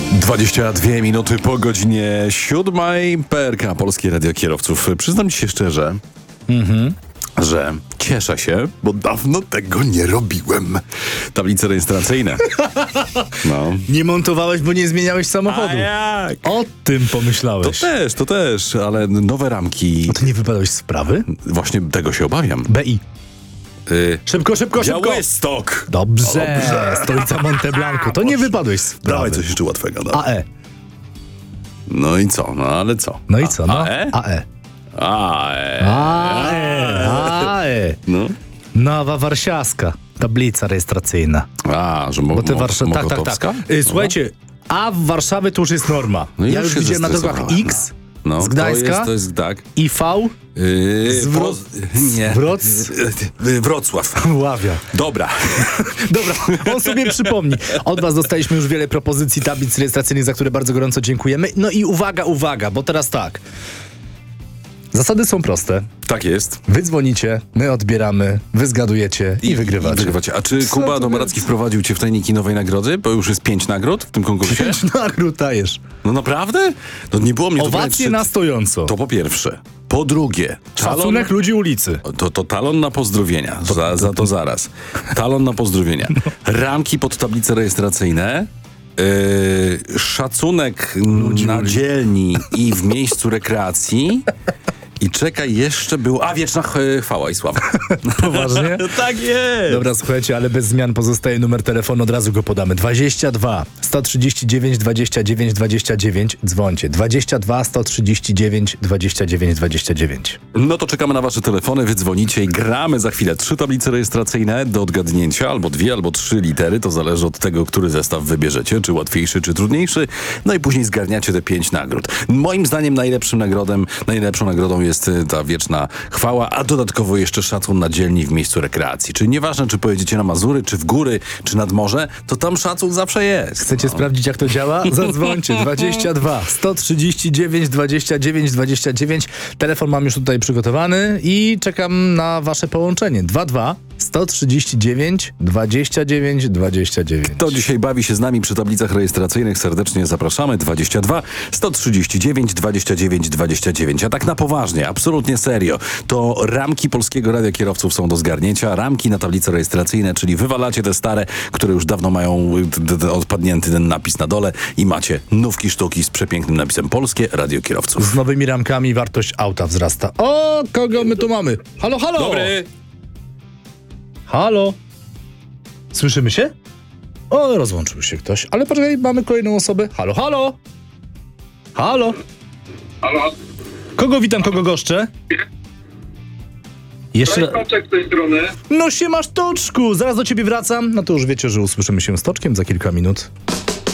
22 minuty po godzinie 7. PRK, Polskie Radio Kierowców. Przyznam ci się szczerze, że cieszę się, bo dawno tego nie robiłem. Tablice rejestracyjne. No. Nie montowałeś, bo nie zmieniałeś samochodu. A jak? O tym pomyślałeś. To też, ale nowe ramki. No to nie wypadłeś z sprawy? Właśnie tego się obawiam. BI. Szybko. Białystok! Dobrze. Stolica Monte Blanco. To nie wypadłeś z sprawy. Dawaj coś jeszcze łatwego. No. AE. No i co? No ale co? No i co? No. AE? AE. AE. No. Nowa Warsiawska. Tablica rejestracyjna. Że Bo te Mokotowska? Tak. Słuchajcie, A w Warszawie to już jest norma. No ja już widziałem na drogach zestresowałem. X No, z Gdańska to jest tak. i V Nie. z Wrocław. Ławia. Dobra. Dobra, on sobie przypomni. Od was dostaliśmy już wiele propozycji tablic rejestracyjnych, za które bardzo gorąco dziękujemy. No i uwaga, bo teraz tak. Zasady są proste. Tak jest. Wy dzwonicie, my odbieramy, wy zgadujecie i wygrywacie. A czy Kuba Domaracki wprowadził cię w tajniki nowej nagrody? Bo już jest 5 nagród w tym konkursie? 5 nagród dajesz. No naprawdę? No nie było mnie Owacje na stojąco. To po pierwsze. Po drugie. Szacunek ludzi ulicy. To talon na pozdrowienia. Za to zaraz. Talon na pozdrowienia. Ramki pod tablice rejestracyjne. Szacunek na dzielni i w miejscu rekreacji. I czekaj, jeszcze był... wieczna chwała i sława. Poważnie? Tak jest! Dobra, słuchajcie, ale bez zmian pozostaje numer telefonu, od razu go podamy. 22 139 29 29. Dzwońcie. 22 139 29 29. No to czekamy na wasze telefony, wy dzwonicie i gramy za chwilę. 3 tablice rejestracyjne do odgadnięcia, albo 2, albo 3 litery. To zależy od tego, który zestaw wybierzecie, czy łatwiejszy, czy trudniejszy. No i później zgarniacie te 5 nagród. Moim zdaniem najlepszą nagrodą jest ta wieczna chwała, a dodatkowo jeszcze szacun na dzielni w miejscu rekreacji. Czyli nieważne, czy pojedziecie na Mazury, czy w góry, czy nad morze, to tam szacun zawsze jest. Chcecie sprawdzić, jak to działa? Zadzwońcie. 22 139 29 29. Telefon mam już tutaj przygotowany i czekam na wasze połączenie. 22 139 29 29. Kto dzisiaj bawi się z nami przy tablicach rejestracyjnych, serdecznie zapraszamy. 22 139 29 29. A tak na poważnie, absolutnie serio, to ramki Polskiego Radia Kierowców są do zgarnięcia. Ramki na tablice rejestracyjne, czyli wywalacie te stare, które już dawno mają odpadnięty ten napis na dole i macie nówki sztuki z przepięknym napisem Polskie Radio Kierowców. Z nowymi ramkami wartość auta wzrasta. O, kogo my tu mamy? Halo, halo! Dobry! Halo? Słyszymy się? O, rozłączył się ktoś. Ale poczekaj, mamy kolejną osobę. Halo, halo? Halo? Halo? Kogo witam, kogo goszczę? Jeszcze... Toczek z tej strony. No siemasz, Toczku! Zaraz do ciebie wracam. No to już wiecie, że usłyszymy się z Toczkiem za kilka minut.